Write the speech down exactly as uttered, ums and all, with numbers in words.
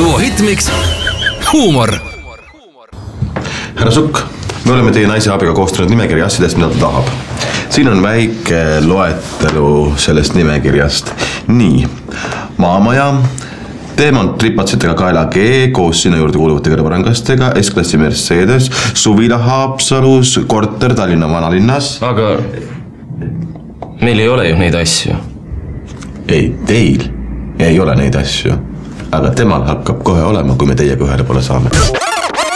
Duo Hitmix, huumor. Härra Sukk, me oleme teie naise abiga koostanud nimekirja asjadest, mida ta tahab. Siin on väike loetelu sellest nimekirjast. Nii, maamaja, teemant tripatsetega kaela G koos sinna juurde kuuluvate kõrvarangastega, S-klassi Mercedes, suvila Haapsalus, korter Tallinna vanalinnas. Aga meil ei ole ju neid asju. Ei, teil ei ole neid asju, aga temal hakkab kohe olema, kui me teiega ühele poole saame.